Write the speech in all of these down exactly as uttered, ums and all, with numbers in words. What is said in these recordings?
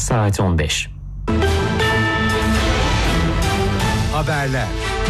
saat on beş. Haberler.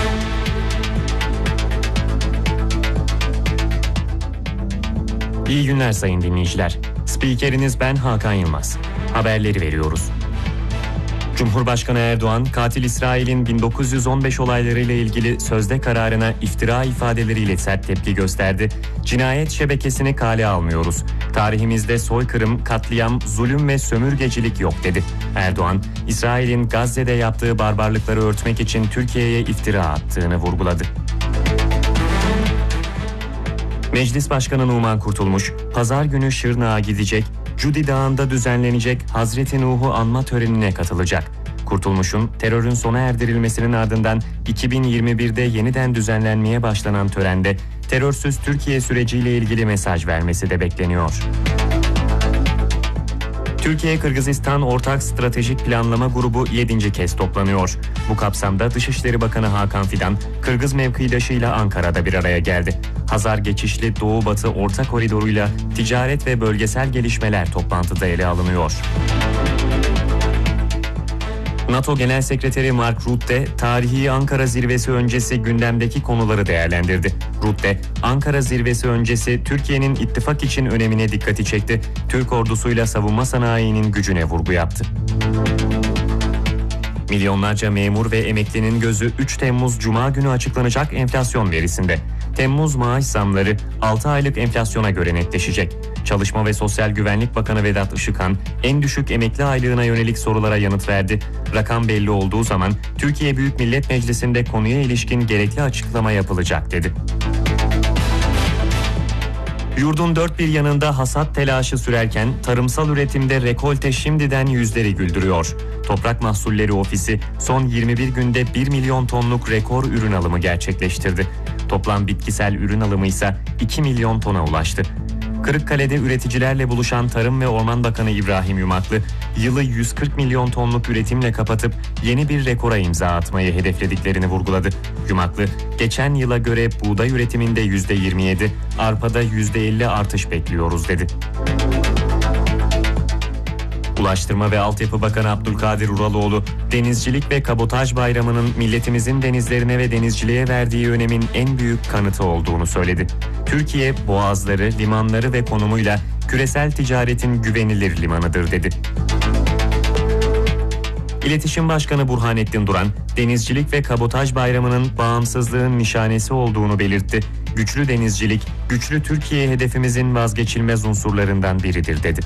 İyi günler sayın dinleyiciler. Spikeriniz ben Hakan Yılmaz. Haberleri veriyoruz. Cumhurbaşkanı Erdoğan, katil İsrail'in bin dokuz yüz on beş olaylarıyla ilgili sözde kararına iftira ifadeleriyle sert tepki gösterdi. Cinayet şebekesini kale almıyoruz. Tarihimizde soykırım, katliam, zulüm ve sömürgecilik yok dedi. Erdoğan, İsrail'in Gazze'de yaptığı barbarlıkları örtmek için Türkiye'ye iftira attığını vurguladı. Meclis Başkanı Numan Kurtulmuş, pazar günü Şırnak'a gidecek, Cudi Dağı'nda düzenlenecek Hazreti Nuh'u anma törenine katılacak. Kurtulmuş'un terörün sona erdirilmesinin ardından iki bin yirmi birde yeniden düzenlenmeye başlanan törende terörsüz Türkiye süreciyle ilgili mesaj vermesi de bekleniyor. Türkiye-Kırgızistan Ortak Stratejik Planlama Grubu yedinci kez toplanıyor. Bu kapsamda Dışişleri Bakanı Hakan Fidan, Kırgız mevkidaşıyla Ankara'da bir araya geldi. Hazar geçişli Doğu-Batı Orta Koridoruyla ticaret ve bölgesel gelişmeler toplantıda ele alınıyor. NATO Genel Sekreteri Mark Rutte, tarihi Ankara Zirvesi öncesi gündemdeki konuları değerlendirdi. Rutte, Ankara Zirvesi öncesi Türkiye'nin ittifak için önemine dikkati çekti. Türk ordusuyla savunma sanayinin gücüne vurgu yaptı. Milyonlarca memur ve emeklinin gözü üç Temmuz Cuma günü açıklanacak enflasyon verisinde. Temmuz maaş zamları altı aylık enflasyona göre netleşecek. Çalışma ve Sosyal Güvenlik Bakanı Vedat Işıkhan, en düşük emekli aylığına yönelik sorulara yanıt verdi. Rakam belli olduğu zaman Türkiye Büyük Millet Meclisi'nde konuya ilişkin gerekli açıklama yapılacak dedi. Yurdun dört bir yanında hasat telaşı sürerken tarımsal üretimde rekolte şimdiden yüzleri güldürüyor. Toprak Mahsulleri Ofisi son yirmi bir günde bir milyon tonluk rekor ürün alımı gerçekleştirdi. Toplam bitkisel ürün alımı ise iki milyon tona ulaştı. Kırıkkale'de üreticilerle buluşan Tarım ve Orman Bakanı İbrahim Yumaklı, yılı yüz kırk milyon tonluk üretimle kapatıp yeni bir rekora imza atmayı hedeflediklerini vurguladı. Yumaklı, geçen yıla göre buğday üretiminde yüzde yirmi yedi, arpada yüzde elli artış bekliyoruz dedi. Ulaştırma ve Altyapı Bakanı Abdülkadir Uraloğlu, Denizcilik ve Kabotaj Bayramı'nın milletimizin denizlerine ve denizciliğe verdiği önemin en büyük kanıtı olduğunu söyledi. Türkiye, boğazları, limanları ve konumuyla küresel ticaretin güvenilir limanıdır dedi. İletişim Başkanı Burhanettin Duran, Denizcilik ve Kabotaj Bayramı'nın bağımsızlığın nişanesi olduğunu belirtti. Güçlü denizcilik, güçlü Türkiye hedefimizin vazgeçilmez unsurlarından biridir dedi.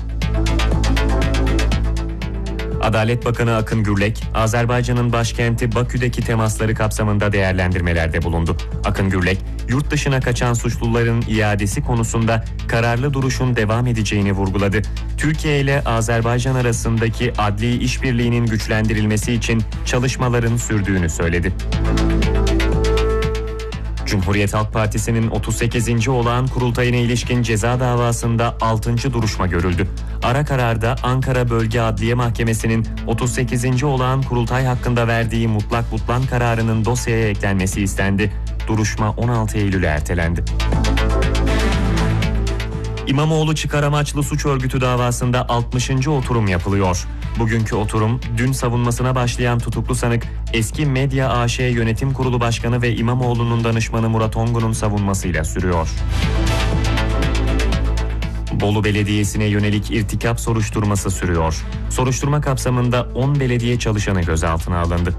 Adalet Bakanı Akın Gürlek, Azerbaycan'ın başkenti Bakü'deki temasları kapsamında değerlendirmelerde bulundu. Akın Gürlek, yurt dışına kaçan suçluların iadesi konusunda kararlı duruşun devam edeceğini vurguladı. Türkiye ile Azerbaycan arasındaki adli işbirliğinin güçlendirilmesi için çalışmaların sürdüğünü söyledi. Cumhuriyet Halk Partisi'nin otuz sekizinci olağan kurultayına ilişkin ceza davasında altıncı duruşma görüldü. Ara kararda Ankara Bölge Adliye Mahkemesi'nin otuz sekizinci olağan kurultay hakkında verdiği mutlak butlan kararının dosyaya eklenmesi istendi. Duruşma on altı Eylül'e ertelendi. İmamoğlu çıkar amaçlı suç örgütü davasında altmışıncı oturum yapılıyor. Bugünkü oturum, dün savunmasına başlayan tutuklu sanık, eski Medya A Ş Yönetim Kurulu Başkanı ve İmamoğlu'nun danışmanı Murat Ongun'un savunmasıyla sürüyor. Bolu Belediyesi'ne yönelik irtikap soruşturması sürüyor. Soruşturma kapsamında on belediye çalışanı gözaltına alındı.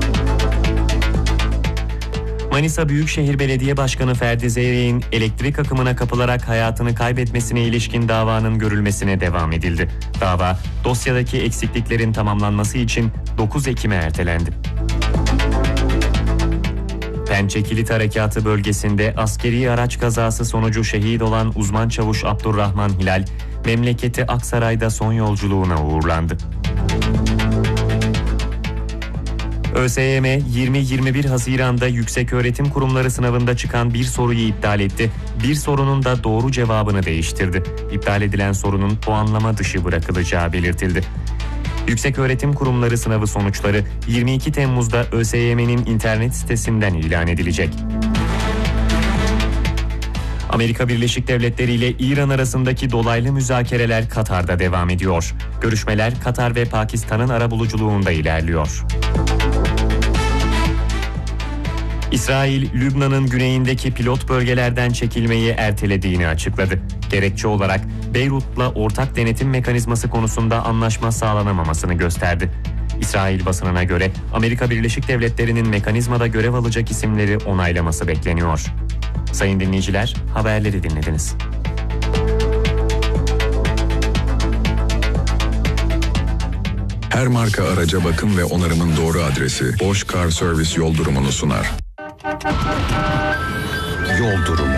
Manisa Büyükşehir Belediye Başkanı Ferdi Zeyrek'in elektrik akımına kapılarak hayatını kaybetmesine ilişkin davanın görülmesine devam edildi. Dava, dosyadaki eksikliklerin tamamlanması için dokuz Ekim'e ertelendi. Pençe Kilit Harekatı bölgesinde askeri araç kazası sonucu şehit olan uzman çavuş Abdurrahman Hilal, memleketi Aksaray'da son yolculuğuna uğurlandı. ÖSYM yirmi yirmi bir Haziran'da Yükseköğretim Kurumları sınavında çıkan bir soruyu iptal etti. Bir sorunun da doğru cevabını değiştirdi. İptal edilen sorunun puanlama dışı bırakılacağı belirtildi. Yükseköğretim Kurumları sınavı sonuçları yirmi iki Temmuz'da ÖSYM'nin internet sitesinden ilan edilecek. Amerika Birleşik Devletleri ile İran arasındaki dolaylı müzakereler Katar'da devam ediyor. Görüşmeler Katar ve Pakistan'ın arabuluculuğunda ilerliyor. İsrail, Lübnan'ın güneyindeki pilot bölgelerden çekilmeyi ertelediğini açıkladı. Gerekçe olarak Beyrut'la ortak denetim mekanizması konusunda anlaşma sağlanamamasını gösterdi. İsrail basınına göre Amerika Birleşik Devletleri'nin mekanizmada görev alacak isimleri onaylaması bekleniyor. Sayın dinleyiciler, haberleri dinlediniz. Her marka araca bakım ve onarımın doğru adresi Bosch Car Service yol durumunu sunar. Yol durumu.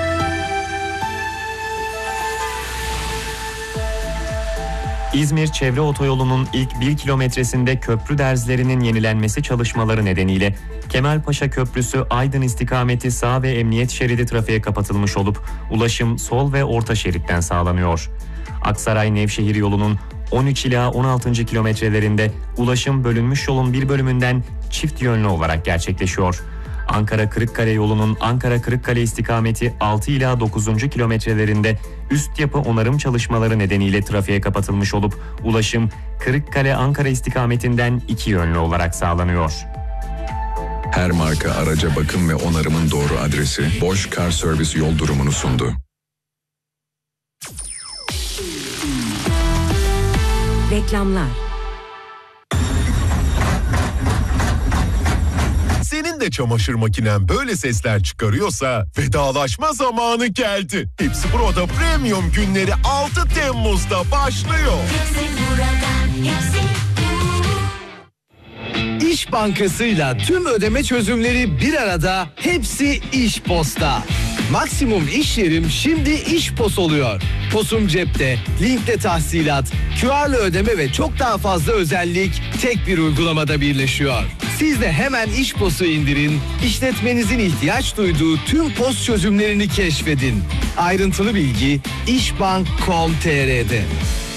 İzmir Çevre Otoyolu'nun ilk bir kilometresinde köprü derzlerinin yenilenmesi çalışmaları nedeniyle Kemalpaşa Köprüsü Aydın istikameti sağ ve emniyet şeridi trafiğe kapatılmış olup ulaşım sol ve orta şeritten sağlanıyor. Aksaray-Nevşehir yolunun on üç ila on altıncı kilometrelerinde ulaşım bölünmüş yolun bir bölümünden çift yönlü olarak gerçekleşiyor. Ankara-Kırıkkale yolunun Ankara-Kırıkkale istikameti altı ila dokuzuncu kilometrelerinde üst yapı onarım çalışmaları nedeniyle trafiğe kapatılmış olup ulaşım Kırıkkale-Ankara istikametinden iki yönlü olarak sağlanıyor. Her marka araca bakım ve onarımın doğru adresi Bosch Car Service yol durumunu sundu. Reklamlar. Senin de çamaşır makinen böyle sesler çıkarıyorsa vedalaşma zamanı geldi. Hepsi Burada Premium günleri altı Temmuz'da başlıyor. Hepsi burada, hepsi İş Bankası'yla tüm ödeme çözümleri bir arada, hepsi İş Post'ta. Maksimum iş yerim şimdi İş Post oluyor. Posum cepte, linkle tahsilat, Q R'lı ödeme ve çok daha fazla özellik tek bir uygulamada birleşiyor. Siz de hemen İş Post'u indirin, işletmenizin ihtiyaç duyduğu tüm post çözümlerini keşfedin. Ayrıntılı bilgi işbank nokta com nokta tr'de.